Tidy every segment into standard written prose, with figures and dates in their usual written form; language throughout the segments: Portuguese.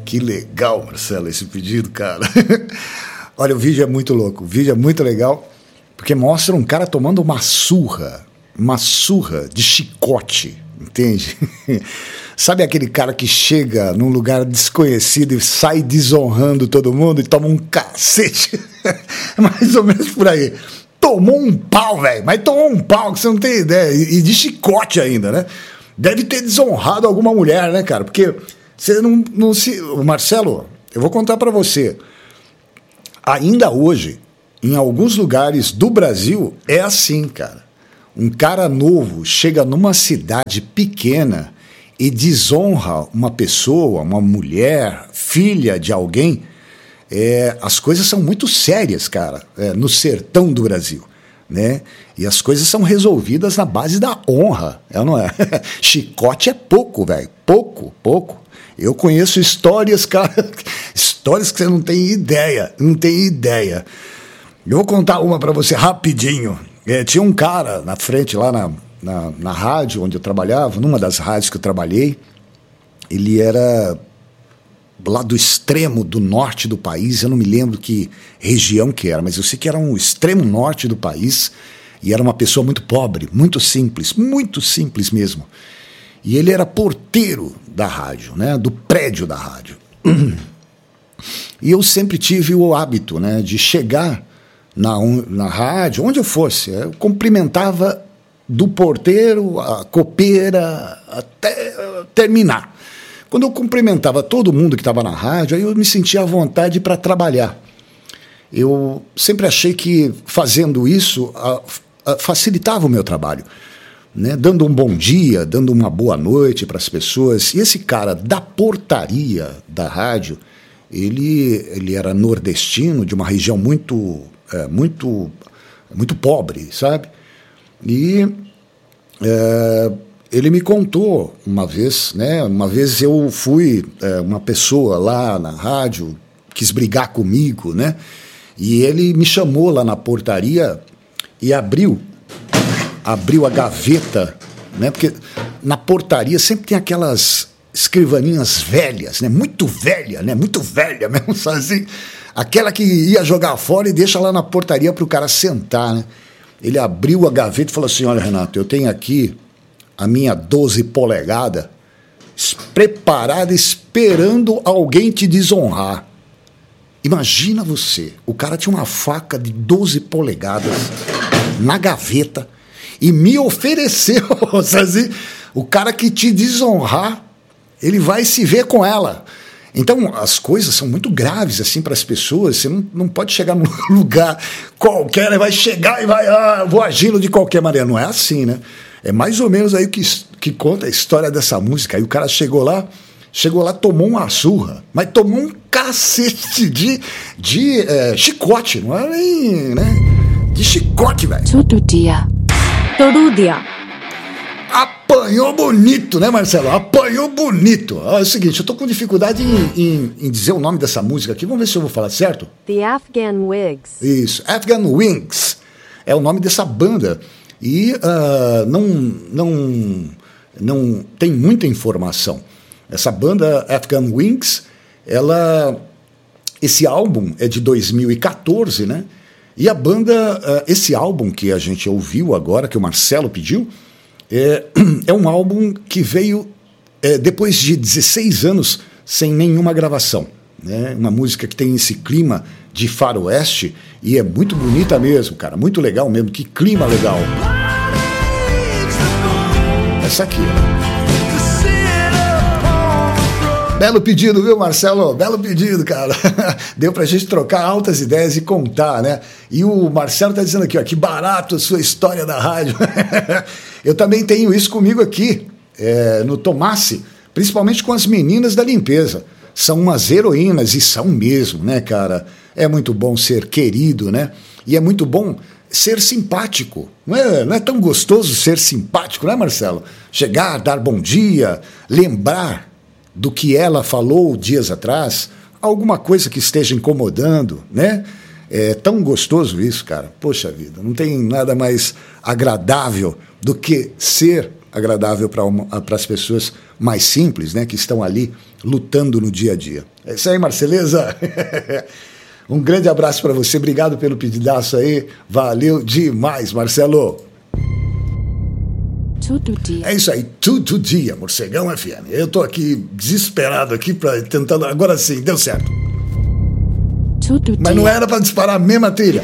Que legal, Marcelo, esse pedido, cara. Olha, o vídeo é muito louco, o vídeo é muito legal, porque mostra um cara tomando uma surra de chicote, entende? Sabe aquele cara que chega num lugar desconhecido e sai desonrando todo mundo e toma um cacete? Mais ou menos por aí. Tomou um pau, velho, mas tomou um pau que você não tem ideia, e de chicote ainda, né? Deve ter desonrado alguma mulher, né, cara? Porque você não se... Marcelo, eu vou contar pra você. Ainda hoje, em alguns lugares do Brasil, é assim, cara. Um cara novo chega numa cidade pequena e desonra uma pessoa, uma mulher, filha de alguém. As coisas são muito sérias, cara, no sertão do Brasil, né? E as coisas são resolvidas na base da honra, não é? Chicote é pouco, velho, pouco. Eu conheço histórias, cara, histórias que você não tem ideia. Eu vou contar uma para você rapidinho. Tinha um cara na frente, lá na rádio onde eu trabalhava, numa das rádios que eu trabalhei. Ele era lá do extremo do norte do país, eu não me lembro que região que era, mas eu sei que era um extremo norte do país, e era uma pessoa muito pobre, muito simples mesmo. E ele era porteiro da rádio, né, do prédio da rádio. E eu sempre tive o hábito, né, de chegar na rádio, onde eu fosse, eu cumprimentava do porteiro, a copeira, até terminar. Quando eu cumprimentava todo mundo que estava na rádio, aí eu me sentia à vontade para trabalhar. Eu sempre achei que fazendo isso facilitava o meu trabalho, né? Dando um bom dia, dando uma boa noite para as pessoas. E esse cara da portaria da rádio, ele era nordestino, de uma região muito pobre, sabe? E ele me contou uma vez, né? Uma vez eu fui, uma pessoa lá na rádio quis brigar comigo, né? E ele me chamou lá na portaria e abriu a gaveta, né? Porque na portaria sempre tem aquelas escrivaninhas velhas, né? Muito velha mesmo, sabe assim? Aquela que ia jogar fora e deixa lá na portaria para o cara sentar, né? Ele abriu a gaveta e falou assim: olha, Renato, eu tenho aqui a minha 12 polegadas preparada, esperando alguém te desonrar. Imagina você, o cara tinha uma faca de 12 polegadas na gaveta e me ofereceu, assim, o cara que te desonrar, ele vai se ver com ela. Então, as coisas são muito graves assim para as pessoas. Você não pode chegar num lugar qualquer, né? Vai chegar e vai, vou agi-lo de qualquer maneira. Não é assim, né? É mais ou menos aí que conta a história dessa música. Aí o cara chegou lá, tomou uma surra, mas tomou um cacete de chicote, não é nem, né? De chicote, velho. Todo dia. Apanhou bonito, né, Marcelo? Apanhou bonito. É o seguinte, eu tô com dificuldade em dizer o nome dessa música aqui. Vamos ver se eu vou falar certo. The Afghan Wigs. Isso, Afghan Wigs é o nome dessa banda. E não tem muita informação. Essa banda Afghan Wigs, esse álbum é de 2014, né? E a banda, esse álbum que a gente ouviu agora, que o Marcelo pediu, é um álbum que veio depois de 16 anos sem nenhuma gravação, né? Uma música que tem esse clima de faroeste e é muito bonita mesmo, cara, muito legal mesmo, que clima legal. Essa aqui, belo pedido, viu, Marcelo? Belo pedido, cara. Deu pra gente trocar altas ideias e contar, né? E o Marcelo tá dizendo aqui, ó, que barato a sua história da rádio. Eu também tenho isso comigo aqui, no Tomassi, principalmente com as meninas da limpeza. São umas heroínas, e são mesmo, né, cara? É muito bom ser querido, né? E é muito bom ser simpático. Não é tão gostoso ser simpático, né, Marcelo? Chegar, dar bom dia, lembrar do que ela falou dias atrás, alguma coisa que esteja incomodando, né? É tão gostoso isso, cara. Poxa vida, não tem nada mais agradável do que ser agradável para as pessoas mais simples, né, que estão ali lutando no dia a dia. É isso aí, Marceleza. Um grande abraço para você, obrigado pelo pedidaço aí, valeu demais, Marcelo. Todo dia. É isso aí, todo dia, Morcegão FM. Eu tô aqui desesperado aqui tentando, agora sim, deu certo. Todo Mas dia. não era para disparar a mesma trilha.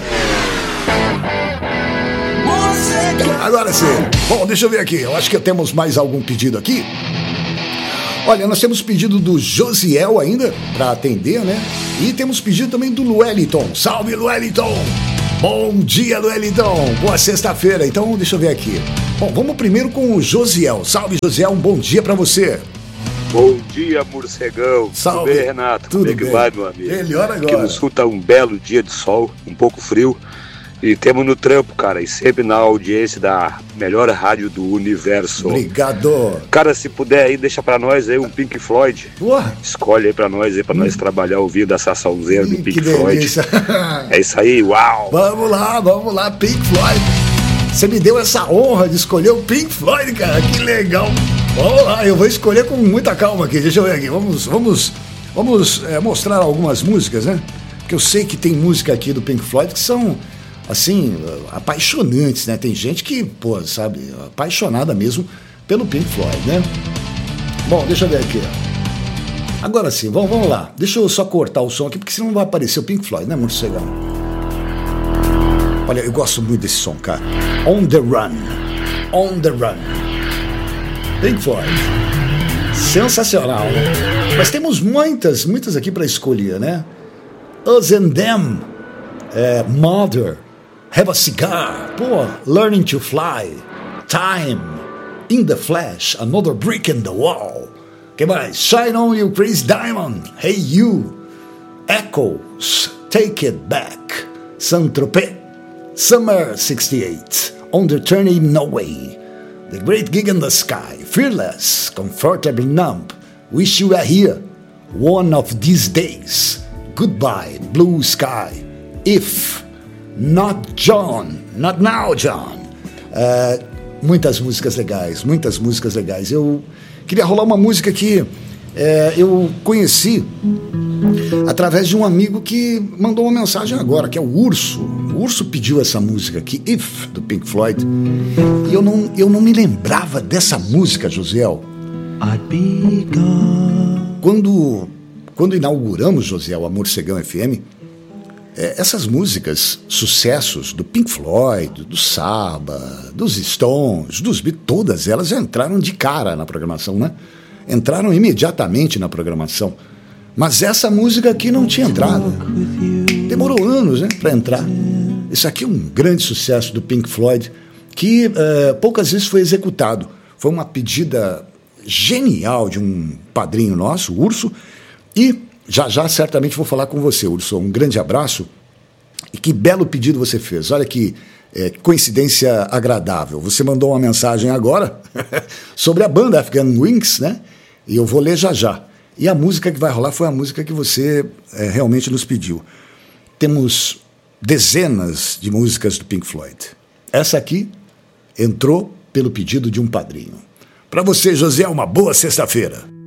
Agora sim. Bom, deixa eu ver aqui, eu acho que temos mais algum pedido aqui. Olha, nós temos pedido do Josiel ainda para atender, né? E temos pedido também do Lueliton. Salve, Lueliton! Bom dia, Lueliton! Boa sexta-feira. Então, deixa eu ver aqui. Bom, vamos primeiro com o Josiel. Salve, Josiel, um bom dia para você. Bom dia, Morcegão. Salve. Tudo bem, Renato? Tudo Como é que bem. vai, meu amigo? Melhor agora. Aqui no sul tá um belo dia de sol, um pouco frio. E temos no trampo, cara, e sempre na audiência da melhor rádio do universo. Obrigado. Cara, se puder aí, deixa pra nós aí um Pink Floyd. Porra. Escolhe aí pra nós trabalhar ouvindo essa salseira do Pink Que Floyd. delícia. É isso aí, uau! Vamos lá, Pink Floyd. Você me deu essa honra de escolher o Pink Floyd, cara, que legal. Vamos lá, eu vou escolher com muita calma aqui, deixa eu ver aqui. Vamos mostrar algumas músicas, né? Porque eu sei que tem música aqui do Pink Floyd que são, assim, apaixonantes, né? Tem gente que, pô, sabe, apaixonada mesmo pelo Pink Floyd, né? Bom, deixa eu ver aqui, ó. Agora sim, vamos lá. Deixa eu só cortar o som aqui, porque senão não vai aparecer o Pink Floyd, né, Morcegão? Olha, eu gosto muito desse som, cara. On the Run. On the Run. Pink Floyd. Sensacional, né? Mas temos muitas aqui para escolher, né? Us and Them. Mother. Have a Cigar. Pô, Learning to Fly. Time. In the Flash. Another Brick in the Wall. Que mais? Shine On You Crazy Diamond. Hey You. Echoes. Take It Back. Saint-Tropez. Summer 68. On the Turning No Way. The Great Gig in the Sky. Fearless. Comfortably Numb. Wish You Were Here. One of These Days. Goodbye, Blue Sky. If. Not John. Not Now, John. Muitas músicas legais. Eu queria rolar uma música que eu conheci através de um amigo que mandou uma mensagem agora, que é o Urso. O Urso pediu essa música aqui, If, do Pink Floyd. E eu não me lembrava dessa música, Josiel. I'd be gone. Quando inauguramos, Josiel, a Morcegão FM, essas músicas, sucessos do Pink Floyd, do Saba, dos Stones, dos Beatles, todas elas entraram de cara na programação, né? Entraram imediatamente na programação. Mas essa música aqui não tinha entrado. Demorou anos, né, para entrar. Isso aqui é um grande sucesso do Pink Floyd, que poucas vezes foi executado. Foi uma pedida genial de um padrinho nosso, o Urso, e já certamente vou falar com você, Urso. Um grande abraço. E que belo pedido você fez. Olha que coincidência agradável. Você mandou uma mensagem agora sobre a banda Afghan Wings, né? E eu vou ler já. E a música que vai rolar foi a música que você realmente nos pediu. Temos dezenas de músicas do Pink Floyd. Essa aqui entrou pelo pedido de um padrinho. Para você, José, uma boa sexta-feira.